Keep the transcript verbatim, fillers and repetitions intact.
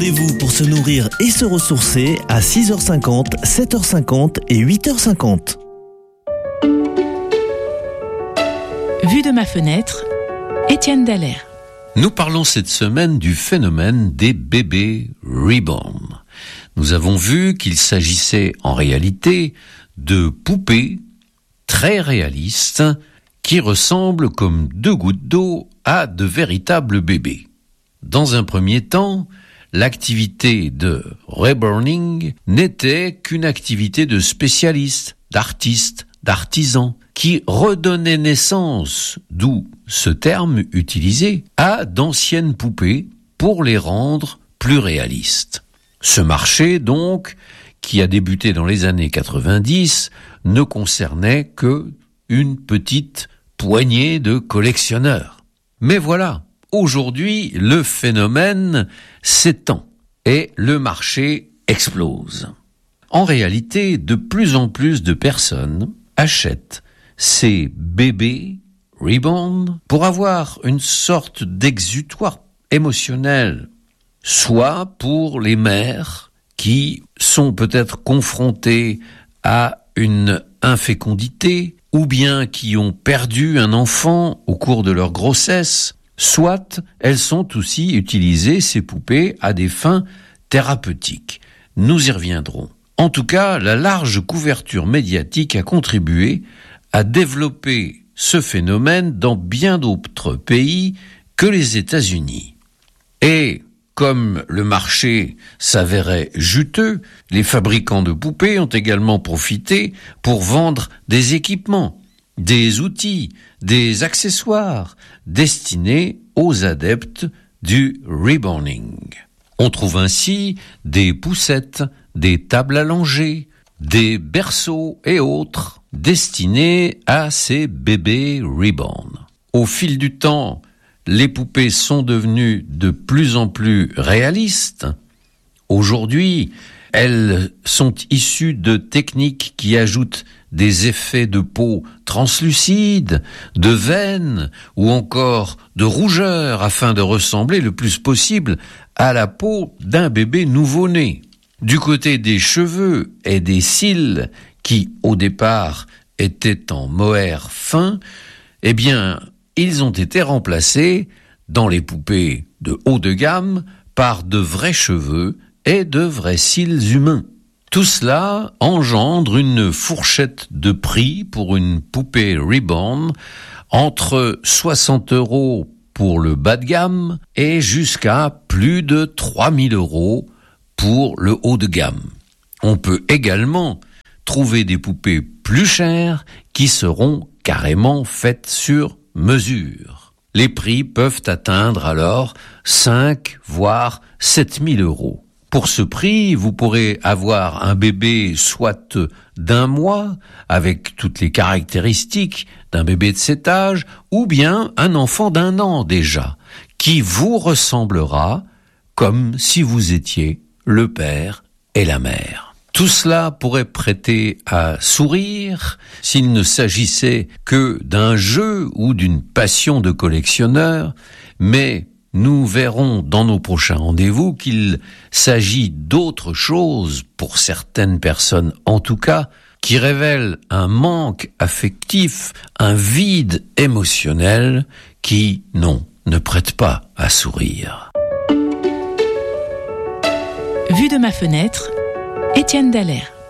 Rendez-vous pour se nourrir et se ressourcer à six heures cinquante, sept heures cinquante et huit heures cinquante. Vue de ma fenêtre, Étienne Dallaire. Nous parlons cette semaine du phénomène des bébés reborn. Nous avons vu qu'il s'agissait en réalité de poupées très réalistes qui ressemblent comme deux gouttes d'eau à de véritables bébés. Dans un premier temps, l'activité de reborning n'était qu'une activité de spécialistes, d'artistes, d'artisans, qui redonnaient naissance, d'où ce terme utilisé, à d'anciennes poupées pour les rendre plus réalistes. Ce marché, donc, qui a débuté dans les années quatre-vingt-dix, ne concernait que une petite poignée de collectionneurs. Mais voilà, aujourd'hui, le phénomène s'étend et le marché explose. En réalité, de plus en plus de personnes achètent ces bébés reborn pour avoir une sorte d'exutoire émotionnel, soit pour les mères qui sont peut-être confrontées à une infécondité, ou bien qui ont perdu un enfant au cours de leur grossesse, soit elles sont aussi utilisées, ces poupées, à des fins thérapeutiques. Nous y reviendrons. En tout cas, la large couverture médiatique a contribué à développer ce phénomène dans bien d'autres pays que les États-Unis. Et comme le marché s'avérait juteux, les fabricants de poupées ont également profité pour vendre des équipements, des outils, des accessoires destinés aux adeptes du reborning. On trouve ainsi des poussettes, des tables allongées, des berceaux et autres destinés à ces bébés reborn. Au fil du temps, les poupées sont devenues de plus en plus réalistes. Aujourd'hui, elles sont issues de techniques qui ajoutent des effets de peau translucide, de veines ou encore de rougeur afin de ressembler le plus possible à la peau d'un bébé nouveau-né. Du côté des cheveux et des cils, qui au départ étaient en mohair fin, eh bien, ils ont été remplacés dans les poupées de haut de gamme par de vrais cheveux et de vrais cils humains. Tout cela engendre une fourchette de prix pour une poupée reborn entre soixante euros pour le bas de gamme et jusqu'à plus de trois mille euros pour le haut de gamme. On peut également trouver des poupées plus chères qui seront carrément faites sur mesure. Les prix peuvent atteindre alors cinq voire sept mille euros. Pour ce prix, vous pourrez avoir un bébé soit d'un mois, avec toutes les caractéristiques d'un bébé de cet âge, ou bien un enfant d'un an déjà, qui vous ressemblera comme si vous étiez le père et la mère. Tout cela pourrait prêter à sourire s'il ne s'agissait que d'un jeu ou d'une passion de collectionneur, mais nous verrons dans nos prochains rendez-vous qu'il s'agit d'autre chose pour certaines personnes, en tout cas, qui révèlent un manque affectif, un vide émotionnel qui, non, ne prête pas à sourire. Vue de ma fenêtre, Étienne Dallaire.